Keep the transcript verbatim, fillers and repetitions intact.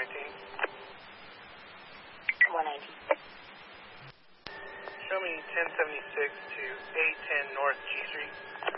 nineteen. one nineteen. Show me ten seventy-six to eight ten North G Street.